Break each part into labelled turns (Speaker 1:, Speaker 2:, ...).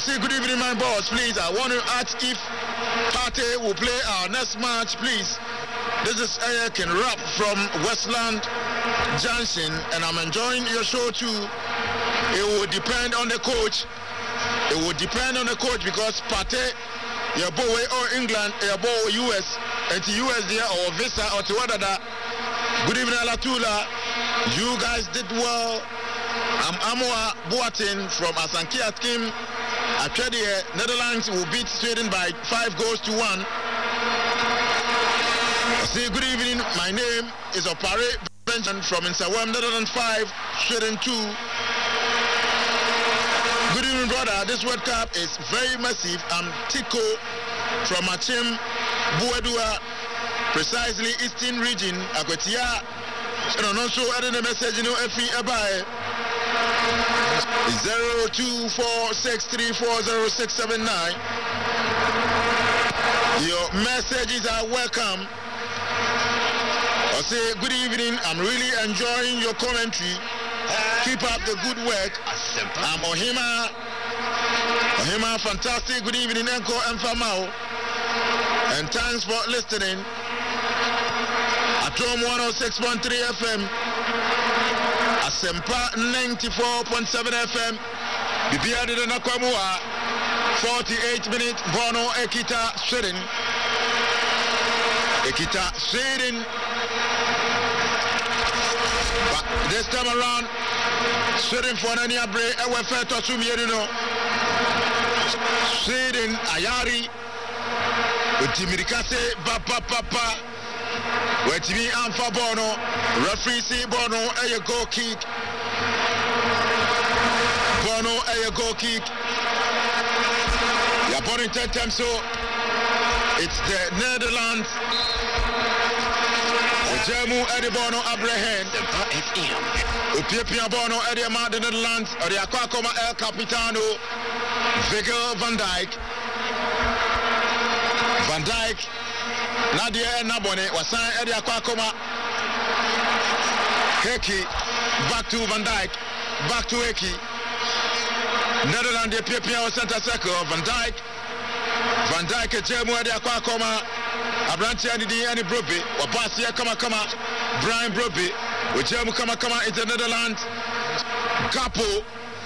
Speaker 1: say good evening, my boss. Please, I want to ask if Partey will play our next match, please. This is Ayakin Rap from Westland Junction, and I'm enjoying your show too. It will depend on the coach. It will depend on the coach because Partey, your boy or England, your boy US, and to US there or Visa or to whatever. Good evening, Alatula. You guys did well. I'm Amoa Boateng from Asanki Atkim. Actually, Netherlands will beat Sweden by 5 goals to 1. Say good evening. My name is Opare Benjamin from Insawam, Netherlands 5, Sweden 2. Good evening, brother. This World Cup is very massive. I'm Tiko from Achim, Buedua, precisely Eastern region, Akwetia. And also adding a message, you know, every about 0246340679. Your messages are welcome. I say good evening. I'm really enjoying your commentary. Keep up the good work. I'm Ohima, fantastic. Good evening, Enko and Famao. And thanks for listening. Atom 106.3 FM. Asempa 94.7 FM. Bibiade de Nakamua. 48 minutes. Bono Ekita Sweden. But this time around, Sweden for any break. I will fair to assume you know. Sweden Ayari. Utimirikase Papa. Wetimi Amfa Bono. Referee see Bono a goal kick. Bono a goal kick. The opponent 10 times so. It's the Netherlands. Ojemu Eddie Bono Abraham. Upiapia Bono Eddie Amad the Netherlands. Or the Aquacoma El Capitano. Vigil Van Dijk. Van Dijk. Nadia Nabone was signed Eddie Aquacoma. Heki. Back to Van Dijk. Back to Heki. Netherlands, the Piapia center circle. Van Dijk. Van Dijk Ojemu Eddie Aquacoma. Abranti and Broby, or Basia Kama, Brian Broby, with Jemu Kama is the Netherlands. Capo.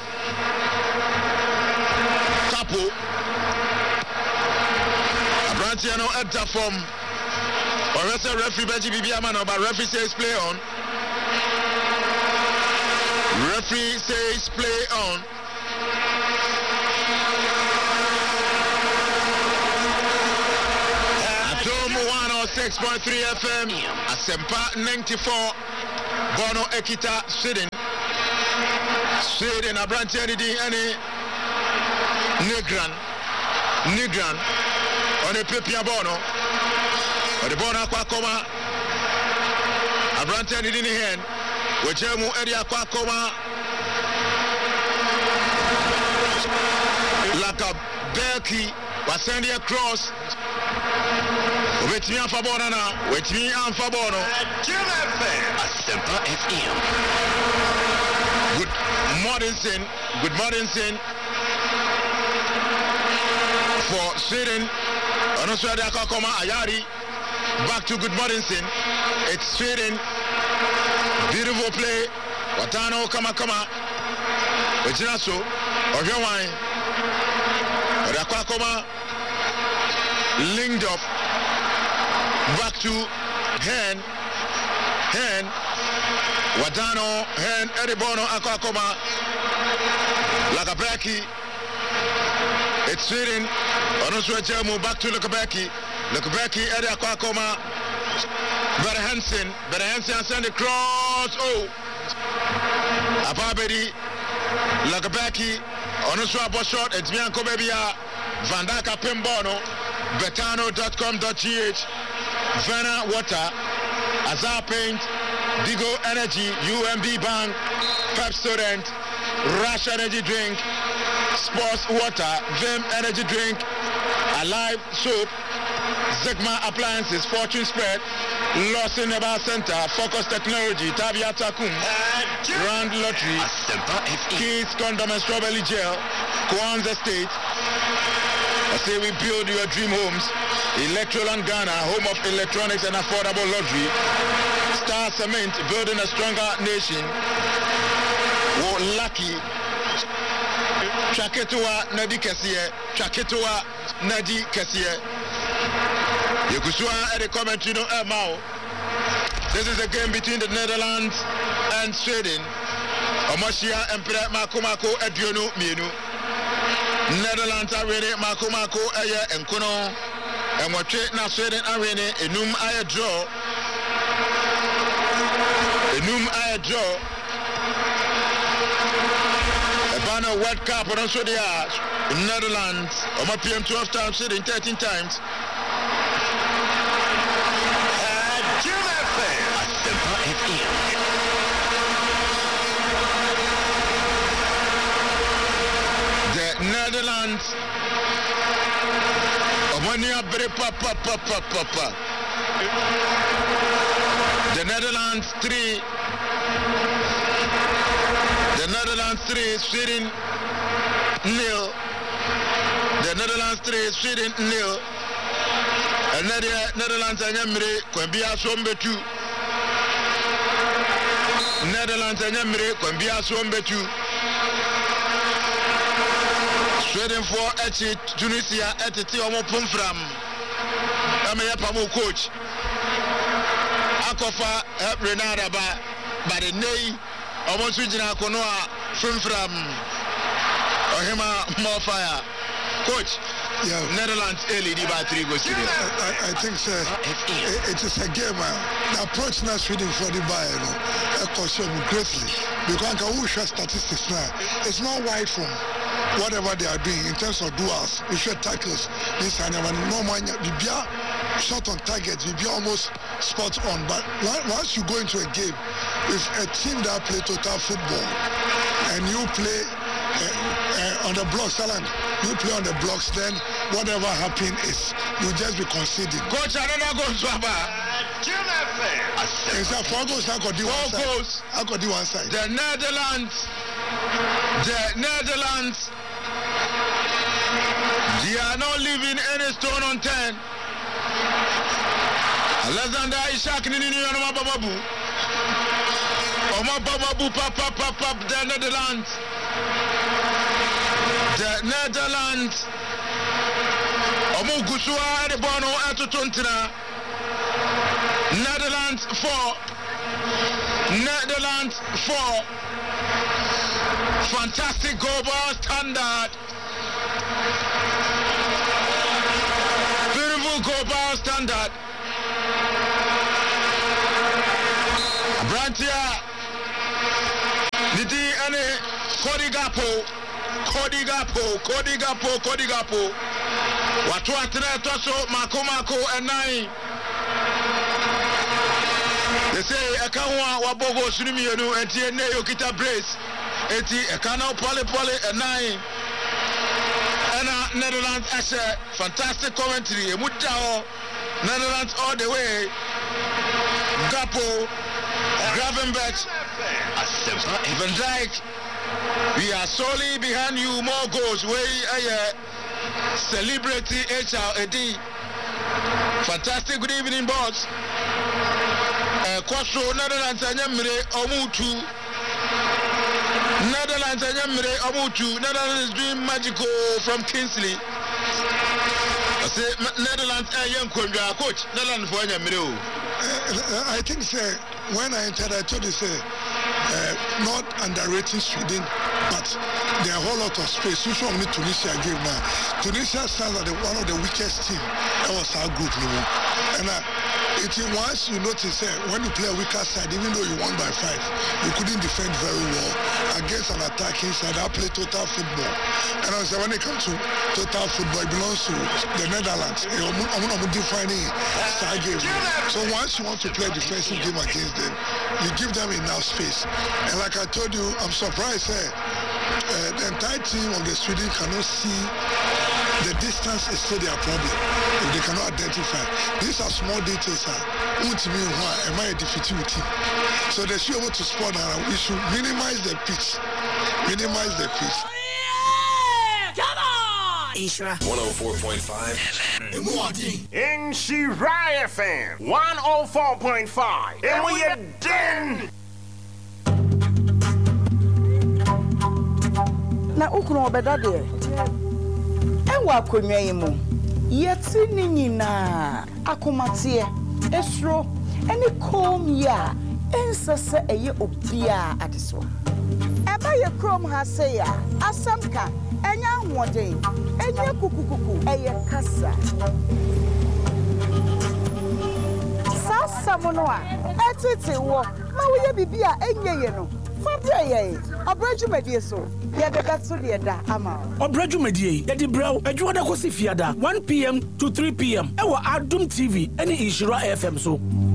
Speaker 1: Abranti and Edda from or else a referee Benji Bibiamano, but referee says play on. Referee says play on. Atom 106.3 FM, Asempa 94, Bono Ekita, Sweden, Abranti any Negran, on a Pepia Bono, or the Bono Aquacoma, Abranti any hand, with Jemu Eddie Aquacoma, like a Belki, was sending across. With me and Fabono now. With me and Fabono. Asempa FM. Good morning, Sin. For Sweden. And also the Akakoma Ayari. Back to good morning, Sin. It's Sweden. Beautiful play. Watano Kama. Which is also. Of your wine. The Akakoma. Linked up. Back to hand, Wadano, hand, Edibono, Aquacoma, Lakabeki, it's Sweden, Onoswe Jemu, back to Lakabeki, Eddie Aquacoma, Better Hansen send the cross, Ababedi, Lakabeki, Onoswe Boshot, it's Bianco Bebia, Vandaka Pimbono, Betano.com.gh, Vena Water, Azar Paint, Digo Energy, UMB Bank, Pepsodent, Rush Energy Drink, Sports Water, Vim Energy Drink, Alive Soap, Zegma Appliances, Fortune Spread, Lawson Neba Center, Focus Technology, Tabia Takum, Grand Lottery, Keys Condom and Strawberry Gel, Kwanzaa State. I say we build your dream homes. Electroland Ghana, home of electronics and affordable luxury. Star Cement, building a stronger nation. Lucky. Chaketua Nadi Kessier. Chaketua Nadi Kessier. Yekusua at the commentary no Mao. This is a game between the Netherlands and Sweden. Omoshia Emperor Makomako Ediono Mienu. Netherlands are ready, Makomako Aya and Kono. And what trade now Sweden are ready, Enum Aya draw. Enum Aya draw. A banner World Cup on also they are Netherlands. Oma PM 12 times, Sweden 13 times. The Netherlands The Netherlands 3. The Netherlands 3, Sweden 0. The Netherlands 3, Sweden 0. And Netherlands and Yamri Kwambia Sombe 2. Netherlands and Yamri Kwambia Sombe 2. Sweden 4 Echi Tunisia Etiti Omo Pumfram. Amaya Pamu coach. Akofa Renada by the Nay Almost Regional Konoa Pumfram. Ohima more fire. Coach.
Speaker 2: Yeah.
Speaker 1: Netherlands LED by 3 goals to
Speaker 2: I think so. It is a game. The approach now Sweden for the buy, I caution greatly because I will share statistics now. It's not wide from whatever they are doing in terms of duels. We share tackles. This and no man shot on target. We be almost spot on. But once you go into a game with a team that play total football and you play on the blocks, you play on the blocks, then whatever happen is you just be conceding.
Speaker 1: Coach, I don't know go Swaba.
Speaker 2: It's a 4 goals. I got the one side. I got the one side.
Speaker 1: The Netherlands, they are not leaving any stone unturned. Alexander Ishak Nini Omababu. Omababu pap the Netherlands. The Netherlands. Omugusua de Bono Atutuntina. Netherlands 4. Netherlands 4. Fantastic goal ball standard. Beautiful goal ball standard. Brantia. Niti ane Cody Gapo. Watu atene toso Mako and 9. They say Ekawa Wabogo Sunimienu and Tiene Yokita Brace. Eti Ekano Poly and 9. And Netherlands Asher, fantastic commentary. Mutao, Netherlands all the way. Gapo, Gravenberch, Van Dijk. We are solely behind you. More goals. Celebrity HRAD. Fantastic good evening, boss. Quattro Netherlands and Yamre Omutu. Netherlands and Yamre Omutu. Netherlands is doing magical from Kingsley. I say Netherlands and Young Coach. Netherlands for Yamre.
Speaker 2: I think when I entered, I told you not underrating Sweden, but there are a whole lot of space. You saw me Tunisia gave now. Tunisia stands as one of the weakest teams. That was our group, and once you notice when you play a weaker side, even though you won by 5, you couldn't defend very well against an attacking side. I play total football, and I say when it comes to total football, it belongs to the Netherlands. I'm not defining side game. So once you want to play a defensive game against them, you give them enough space. And like I told you, I'm surprised the entire team of the Sweden cannot see the distance is still their problem. If they cannot identify, these are small details. Am I a difficulty? So they should be able to spot that we should minimize the pitch. Minimize the pitch.
Speaker 3: Come on!
Speaker 4: Ishra 104.5
Speaker 3: In Shiraya FM 104.5. And we are done.
Speaker 5: Na ukunu obeda de enwa akonwa yi mu yeti ni nyina akomate esro eni kom ya ensese eye obia adeso eba ye krom ha se ya asamka enya ahoden enya kukukuku eye kasa sasa mono a etete wo ma wo ye bibia enye ye no fabre ye obrajumedie so ya de beto de da ama
Speaker 6: obrajumedie ye di braw adwoda ko si fiada 1 p.m. to 3 p.m. e wo Adum TV ene Ishira FM so